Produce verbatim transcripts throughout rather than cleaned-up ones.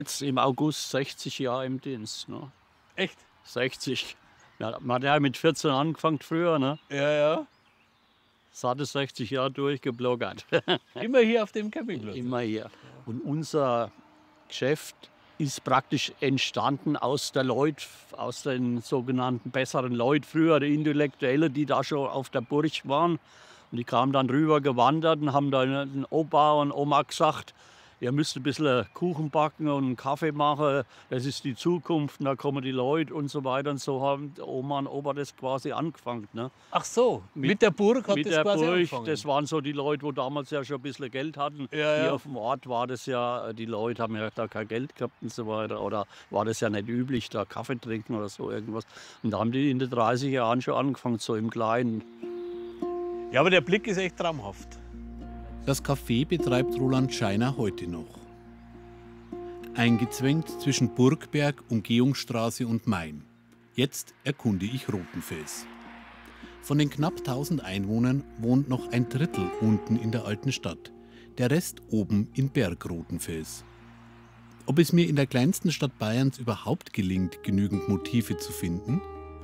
Jetzt im August sechzig Jahre im Dienst. Ne? Echt? sechzig. Ja, man hat ja mit vierzehn angefangen früher. Ne? Ja, ja. Satte sechzig Jahre durchgebloggert. Immer hier auf dem Campingplatz? Immer hier. Und unser Geschäft ist praktisch entstanden aus der Leut, aus den sogenannten besseren Leuten, früher die Intellektuelle, die da schon auf der Burg waren. Und die kamen dann rüber gewandert und haben dann den Opa und Oma gesagt, ihr müsst ein bisschen Kuchen backen und einen Kaffee machen, das ist die Zukunft, und da kommen die Leute und so weiter. Und so haben Oma und Opa das quasi angefangen. Ne? Ach so, mit, mit der Burg hat mit das der quasi Burg, angefangen? Das waren so die Leute, wo damals ja schon ein bisschen Geld hatten. Ja, ja. Hier auf dem Ort war das ja, die Leute haben ja da kein Geld gehabt und so weiter. Oder war das ja nicht üblich, da Kaffee trinken oder so irgendwas. Und da haben die in den dreißig Jahren schon angefangen, so im Kleinen. Ja, aber der Blick ist echt traumhaft. Das Café betreibt Roland Scheiner heute noch. Eingezwängt zwischen Burgberg, Umgehungsstraße und Main. Jetzt erkunde ich Rotenfels. Von den knapp tausend Einwohnern wohnt noch ein Drittel unten in der alten Stadt, der Rest oben in Berg Rotenfels. Ob es mir in der kleinsten Stadt Bayerns überhaupt gelingt, genügend Motive zu finden?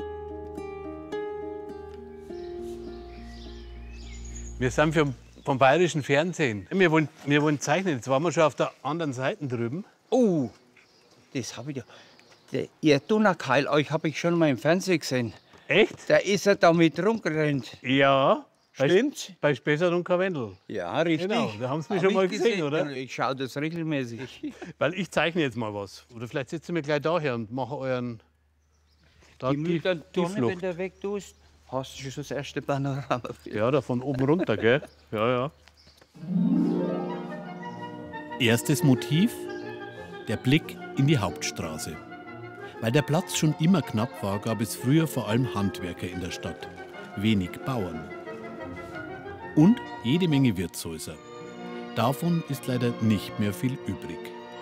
Wir sind vom, vom bayerischen Fernsehen. Wir wollen, wir wollen zeichnen. Jetzt waren wir schon auf der anderen Seite drüben. Oh, das habe ich ja. Der Erdunnerkeil, euch habe ich schon mal im Fernsehen gesehen. Echt? Da ist er da mit rumgerannt. Ja. Stimmt? Bei, bei Spessart und Karwendel. Ja, richtig. Genau, da haben Sie mich Hab schon mal ich gesehen, oder? Ich schaue das regelmäßig. Weil ich zeichne jetzt mal was. Oder vielleicht setzen wir gleich daher und machen euren. Da Die Mütter, die wenn Flucht. du weg tust, hast du schon das erste Panorama. Ja, da von oben runter, gell? Ja, ja. Erstes Motiv: der Blick in die Hauptstraße. Weil der Platz schon immer knapp war, gab es früher vor allem Handwerker in der Stadt, wenig Bauern. Und jede Menge Wirtshäuser. Davon ist leider nicht mehr viel übrig.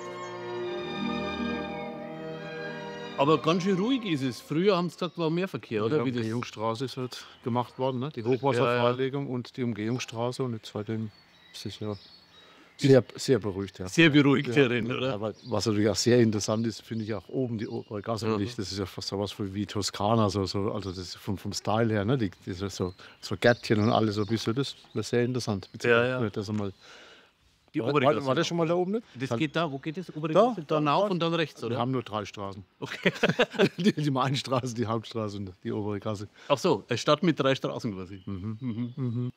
Aber ganz schön ruhig ist es. Früher haben sie gesagt, war mehr Verkehr, oder? Die Wie das Umgehungsstraße ist halt gemacht worden, ne? Die Hochwasserfreilegung und die Umgehungsstraße. Und jetzt seitdem ist es ja sehr, sehr beruhigt. Ja. sehr beruhigt Ja. hierin, oder? Aber was natürlich auch sehr interessant ist, finde ich auch oben die obere Gasse. Mhm. Das ist ja fast so was wie Toskana, so, so, also das ist vom, vom Style her, ne? Die, das ist so, so Gärtchen und alles so ein bisschen. Das wäre sehr interessant. Ja, ja. Das einmal, Die war, obere war, Gasse. war das schon mal da oben nicht? Das geht da, wo geht das? Obere Da, Gasse? Da rauf und dann rechts, Wir oder? haben nur drei Straßen. Okay. Die, die Mainstraße, die Hauptstraße und die obere Gasse. Ach so, eine Stadt mit drei Straßen quasi. Mhm. Mhm.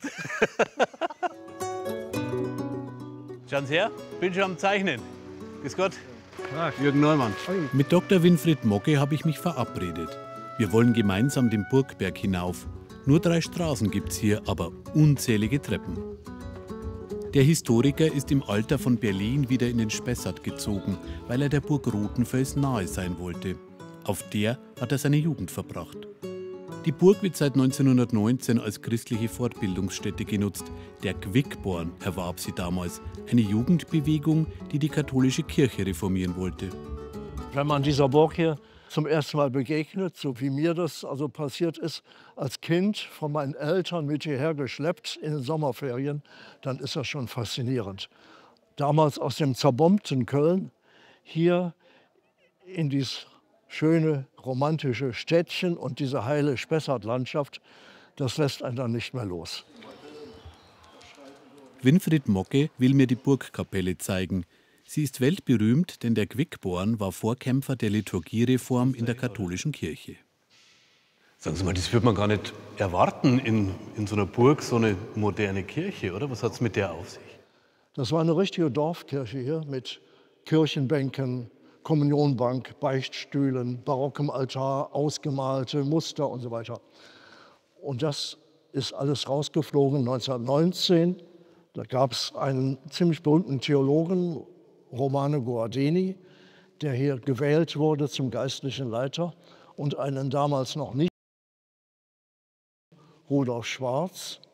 Schauen Sie her, bin schon am Zeichnen. Grüß Gott. Jürgen Neumann. Mit Doktor Winfried Mogge habe ich mich verabredet. Wir wollen gemeinsam den Burgberg hinauf. Nur drei Straßen gibt's hier, aber unzählige Treppen. Der Historiker ist im Alter von Berlin wieder in den Spessart gezogen, weil er der Burg Rotenfels nahe sein wollte. Auf der hat er seine Jugend verbracht. Die Burg wird seit neunzehnhundertneunzehn als christliche Fortbildungsstätte genutzt. Der Quickborn erwarb sie damals, eine Jugendbewegung, die die katholische Kirche reformieren wollte. Wenn man dieser Burg hier zum ersten Mal begegnet, so wie mir das also passiert ist, als Kind von meinen Eltern mit hierher geschleppt in den Sommerferien, dann ist das schon faszinierend. Damals aus dem zerbombten Köln hier in dieses schöne romantische Städtchen und diese heile Spessart-Landschaft, das lässt einen dann nicht mehr los. Winfried Mogge will mir die Burgkapelle zeigen. Sie ist weltberühmt, denn der Quickborn war Vorkämpfer der Liturgiereform in der katholischen Kirche. Sagen Sie mal, das würde man gar nicht erwarten in, in so einer Burg, so eine moderne Kirche, oder? Was hat es mit der auf sich? Das war eine richtige Dorfkirche hier mit Kirchenbänken, Kommunionbank, Beichtstühlen, barockem Altar, ausgemalte Muster und so weiter. Und das ist alles rausgeflogen neunzehnhundertneunzehn. Da gab es einen ziemlich berühmten Theologen, Romano Guardini, der hier gewählt wurde zum geistlichen Leiter, und einen damals noch nicht, Rudolf Schwarz.